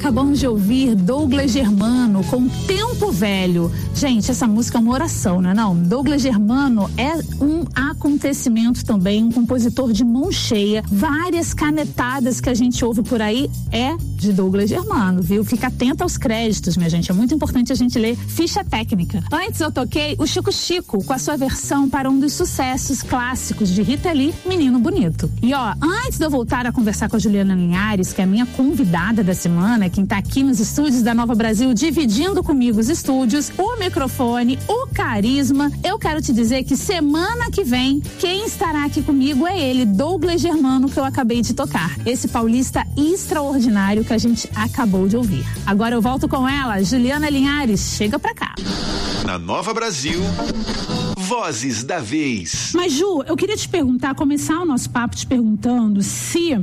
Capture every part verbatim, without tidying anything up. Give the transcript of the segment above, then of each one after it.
Acabamos de ouvir Douglas Germano com Tempo Velho. Gente, essa música é uma oração, não é não? Douglas Germano é um acontecimento também, um compositor de mão cheia. Várias canetadas que a gente ouve por aí é de Douglas Germano, viu? Fica atenta aos créditos, minha gente. É muito importante a gente ler ficha técnica. Antes eu toquei o Chico Chico com a sua versão para um dos sucessos clássicos de Rita Lee, Menino Bonito. E ó, antes de eu voltar a conversar com a Juliana Linhares, que é a minha convidada da semana, quem tá aqui nos estúdios da Nova Brasil, dividindo comigo os estúdios, o microfone, o carisma, eu quero te dizer que semana que vem, quem estará aqui comigo é ele, Douglas Germano, que eu acabei de tocar. Esse paulista extraordinário que a gente acabou de ouvir. Agora eu volto com ela, Juliana Linhares, chega pra cá. Na Nova Brasil, Vozes da Vez. Mas Ju, eu queria te perguntar, começar o nosso papo te perguntando se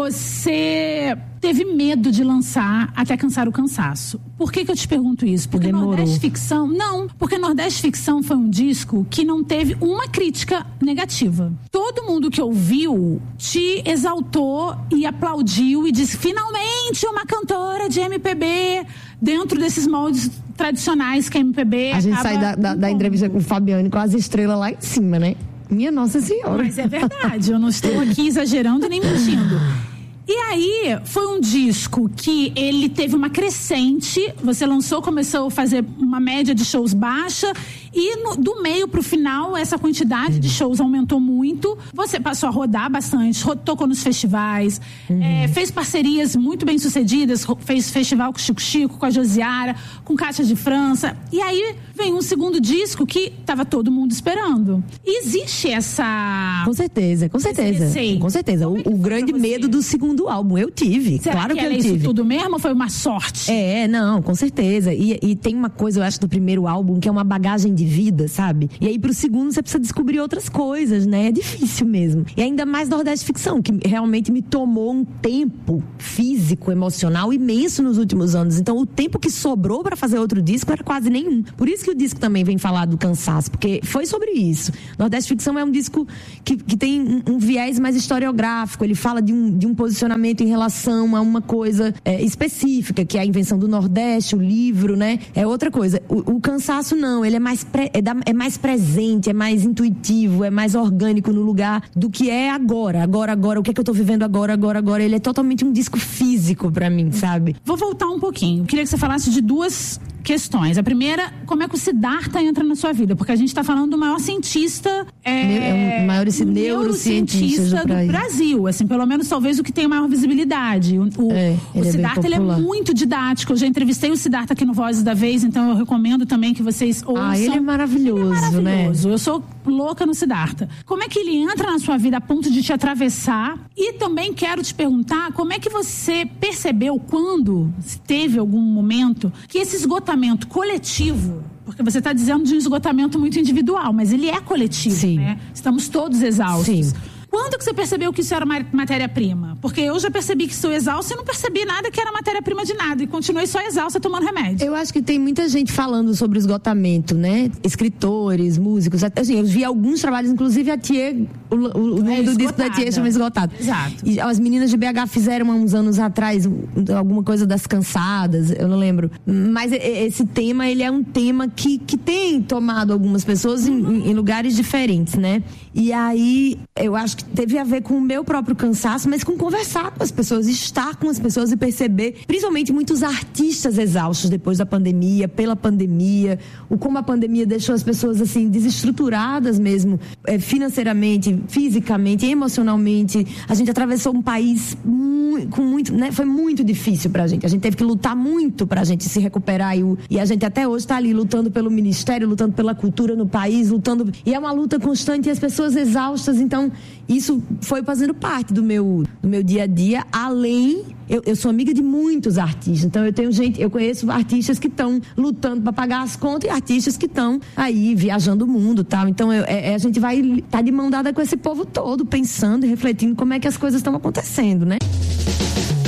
você teve medo de lançar Até Cansar o Cansaço. Por que que eu te pergunto isso? Porque Demorou. Nordeste Ficção, não, porque Nordeste Ficção foi um disco que não teve uma crítica negativa. Todo mundo que ouviu te exaltou e aplaudiu e disse, finalmente uma cantora de M P B dentro desses moldes tradicionais que a M P B A gente acaba sai da, da, da entrevista com o Fabiane com as estrelas lá em cima, né? Minha Nossa Senhora. Mas é verdade, eu não estou aqui exagerando nem mentindo. E aí, foi um disco que ele teve uma crescente, você lançou, começou a fazer uma média de shows baixa, e no, do meio pro final, essa quantidade de shows aumentou muito, você passou a rodar bastante, ro- tocou nos festivais, uhum. é, fez parcerias muito bem sucedidas, ro- fez festival com o Chico Chico, com a Josiara, com Cátia de França, e aí vem um segundo disco que tava todo mundo esperando. E existe essa... Com certeza, com certeza, com certeza, o, é o grande medo do segundo do álbum, eu tive, Será claro que, que era eu isso tive. Tudo mesmo ou foi uma sorte? É, não, com certeza. E, e tem uma coisa, eu acho, do primeiro álbum que é uma bagagem de vida, sabe? E aí pro segundo você precisa descobrir outras coisas, né? É difícil mesmo. E ainda mais Nordeste Ficção, que realmente me tomou um tempo físico, emocional imenso nos últimos anos. Então o tempo que sobrou pra fazer outro disco era quase nenhum. Por isso que o disco também vem falar do cansaço, porque foi sobre isso. Nordeste Ficção é um disco que, que tem um, um viés mais historiográfico, ele fala de um, de um posicionamento em relação a uma coisa é, específica, que é a invenção do Nordeste, o livro, né? É outra coisa. O, o cansaço não, ele é mais, pre, é, da, é mais presente, é mais intuitivo, é mais orgânico no lugar do que é agora. Agora, agora, o que é que eu tô vivendo agora, agora, agora? Ele é totalmente um disco físico pra mim, sabe? Vou voltar um pouquinho. Eu queria que você falasse de duas questões. A primeira, como é que o Siddhartha entra na sua vida? Porque a gente está falando do maior cientista... É, é um maior neurocientista do, do Brasil. Assim, pelo menos, talvez, o que tem maior visibilidade. O, o, é, o Siddhartha, é ele é muito didático. Eu já entrevistei o Siddhartha aqui no Vozes da Vez, então eu recomendo também que vocês ouçam. Ah, ele é maravilhoso, ele é maravilhoso, né? Eu sou louca no Siddhartha. Como é que ele entra na sua vida a ponto de te atravessar? E também quero te perguntar, como é que você percebeu quando, se teve algum momento, que esse esgotamento coletivo, porque você está dizendo de um esgotamento muito individual, mas ele é coletivo, Sim. né? Estamos todos exaustos. Sim. Quando que você percebeu que isso era matéria-prima? Porque eu já percebi que sou exausta e não percebi nada que era matéria-prima de nada. E continuei só exausta tomando remédio. Eu acho que tem muita gente falando sobre esgotamento, né? Escritores, músicos. Assim, eu vi alguns trabalhos, inclusive a Thier, o, o, o nome é do disco da Thier chama Esgotado. Exato. E as meninas de B H fizeram há uns anos atrás alguma coisa das cansadas, eu não lembro. Mas esse tema, ele é um tema que, que tem tomado algumas pessoas em, em lugares diferentes, né? E aí, eu acho que teve a ver com o meu próprio cansaço, mas com conversar com as pessoas, estar com as pessoas e perceber, principalmente muitos artistas exaustos depois da pandemia, pela pandemia, o como a pandemia deixou as pessoas assim desestruturadas mesmo, é, financeiramente, fisicamente, emocionalmente. A gente atravessou um país muito, com muito, né? Foi muito difícil pra gente. A gente teve que lutar muito pra gente se recuperar e, o, e a gente até hoje tá ali lutando pelo ministério, lutando pela cultura no país, lutando, e é uma luta constante e as pessoas exaustas, então isso foi fazendo parte do meu, do meu dia a dia, além, eu, eu sou amiga de muitos artistas, então eu tenho gente, eu conheço artistas que estão lutando para pagar as contas e artistas que estão aí viajando o mundo, tal. Então eu, é, a gente vai tá de mão dada com esse povo todo, pensando e refletindo como é que as coisas estão acontecendo, né?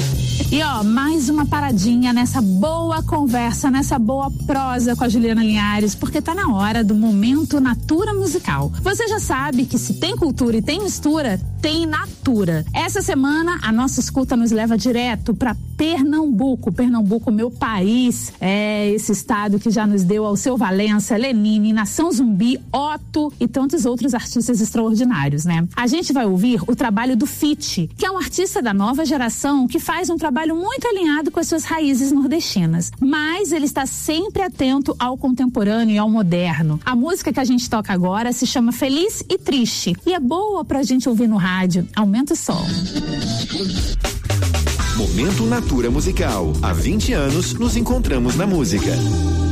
E ó, mais uma paradinha nessa boa conversa, nessa boa prosa com a Juliana Linhares, porque tá na hora do Momento Natura Musical. Você já sabe que se tem cultura e tem mistura, tem Natura. Essa semana a nossa escuta nos leva direto pra Pernambuco. Pernambuco, meu país, é esse estado que já nos deu Alceu Valença, Lenine, Nação Zumbi, Otto e tantos outros artistas extraordinários, né? A gente vai ouvir o trabalho do Fitch, que é um artista da nova geração que faz um trabalho muito alinhado com as suas raízes nordestinas, mas ele está sempre atento ao contemporâneo e ao moderno. A música que a gente toca agora se chama Feliz e Triste e é boa pra gente ouvir no rádio. Aumenta o som. Momento Natura Musical. Há vinte anos nos encontramos na música.